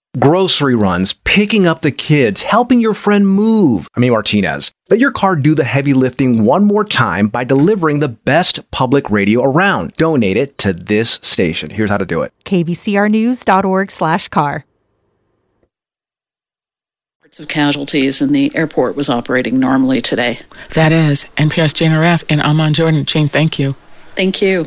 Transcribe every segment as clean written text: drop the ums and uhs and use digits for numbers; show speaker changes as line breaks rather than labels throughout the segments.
Grocery runs, picking up the kids, helping your friend move. Martinez. Let your car do the heavy lifting one more time by delivering the best public radio around. Donate it to this station. Here's how to do it.
kvcrnews.org/car.
Of casualties, and the airport was operating normally today.
That is NPR's Jane Aref in Amman, Jordan. Jane, thank you.
Thank you.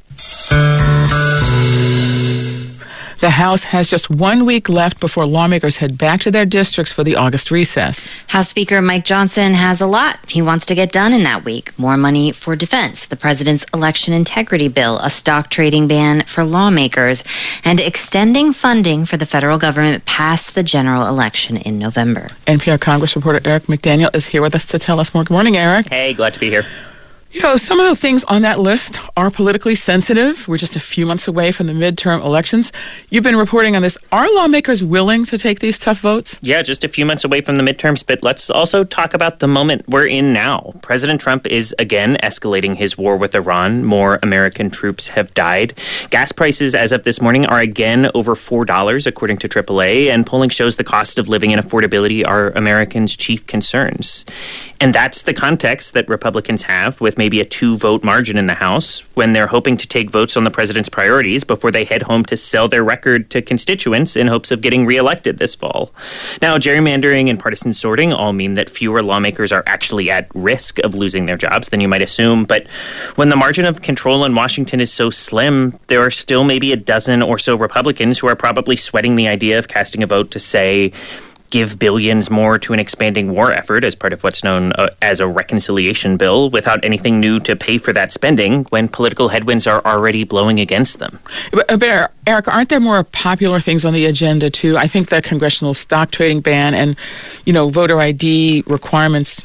The House has just 1 week left before lawmakers head back to their districts for the August recess.
House Speaker Mike Johnson has a lot he wants to get done in that week. More money for defense, the president's election integrity bill, a stock trading ban for lawmakers, and extending funding for the federal government past the general election in November.
NPR Congress reporter Eric McDaniel is here with us to tell us more. Good morning, Eric.
Hey, glad to be here.
You know, some of the things on that list are politically sensitive. We're just a few months away from the midterm elections. You've been reporting on this. Are lawmakers willing to take these tough votes?
Yeah, just a few months away from the midterms, but let's also talk about the moment we're in now. President Trump is again escalating his war with Iran. More American troops have died. Gas prices as of this morning are again over $4, according to AAA, and polling shows the cost of living and affordability are Americans' chief concerns. And that's the context that Republicans have with maybe a 2-vote margin in the House when they're hoping to take votes on the president's priorities before they head home to sell their record to constituents in hopes of getting reelected this fall. Now, gerrymandering and partisan sorting all mean that fewer lawmakers are actually at risk of losing their jobs than you might assume. But when the margin of control in Washington is so slim, there are still maybe a dozen or so Republicans who are probably sweating the idea of casting a vote to say, give billions more to an expanding war effort as part of what's known as a reconciliation bill without anything new to pay for that spending when political headwinds are already blowing against them.
But Eric, aren't there more popular things on the agenda, too? I think the congressional stock trading ban and, voter ID requirements,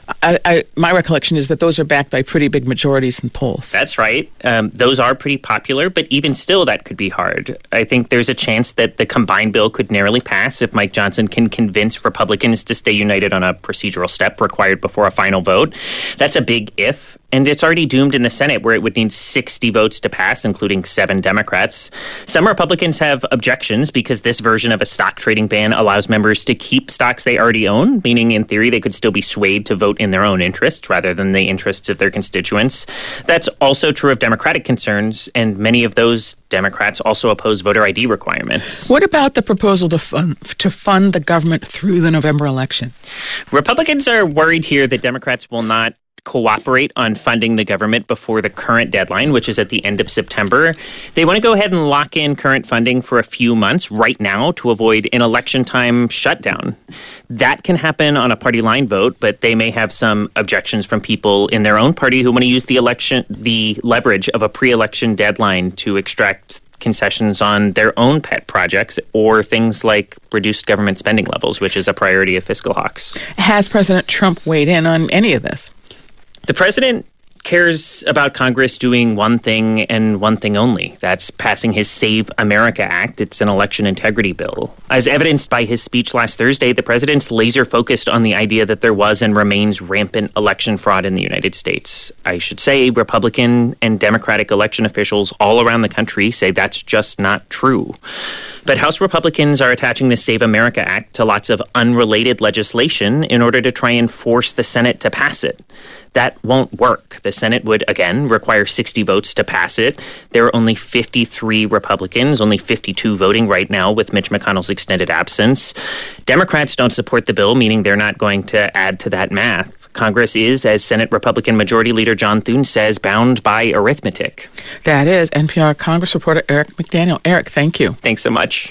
my recollection is that those are backed by pretty big majorities in polls.
That's right. Those are pretty popular, but even still, that could be hard. I think there's a chance that the combined bill could narrowly pass if Mike Johnson can convince Republicans to stay united on a procedural step required before a final vote. That's a big if. And it's already doomed in the Senate, where it would need 60 votes to pass, including 7 Democrats. Some Republicans have objections because this version of a stock trading ban allows members to keep stocks they already own, meaning in theory they could still be swayed to vote in their own interest rather than the interests of their constituents. That's also true of Democratic concerns, and many of those Democrats also oppose voter ID requirements.
What about the proposal to fund the government through the November election?
Republicans are worried here that Democrats will not cooperate on funding the government before the current deadline, which is at the end of September. They want to go ahead and lock in current funding for a few months right now to avoid an election time shutdown. That can happen on a party line vote, but they may have some objections from people in their own party who want to use the leverage of a pre-election deadline to extract concessions on their own pet projects or things like reduced government spending levels, which is a priority of fiscal hawks.
Has President Trump weighed in on any of this?
The president cares about Congress doing one thing and one thing only. That's passing his Save America Act. It's an election integrity bill. As evidenced by his speech last Thursday, the president's laser focused on the idea that there was and remains rampant election fraud in the United States. I should say Republican and Democratic election officials all around the country say that's just not true. But House Republicans are attaching the Save America Act to lots of unrelated legislation in order to try and force the Senate to pass it. That won't work. The Senate would, again, require 60 votes to pass it. There are only 53 Republicans, only 52 voting right now with Mitch McConnell's extended absence. Democrats don't support the bill, meaning they're not going to add to that math. Congress is, as Senate Republican Majority Leader John Thune says, bound by arithmetic.
That is NPR Congress reporter Eric McDaniel. Eric, thank you.
Thanks so much.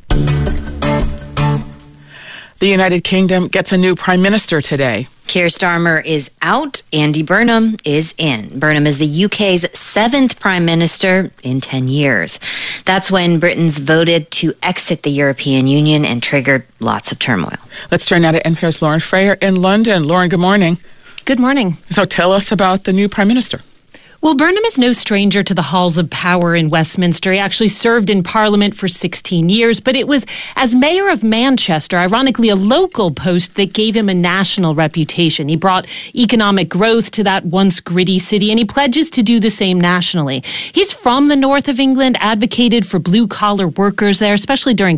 The United Kingdom gets a new prime minister today.
Keir Starmer is out. Andy Burnham is in. Burnham is the UK's 7th prime minister in 10 years. That's when Britons voted to exit the European Union and triggered lots of turmoil.
Let's turn now to NPR's Lauren Frayer in London. Lauren, good morning.
Good morning.
So tell us about the new prime minister.
Well, Burnham is no stranger to the halls of power in Westminster. He actually served in Parliament for 16 years, but it was as mayor of Manchester, ironically a local post, that gave him a national reputation. He brought economic growth to that once gritty city, and he pledges to do the same nationally. He's from the north of England, advocated for blue-collar workers there, especially during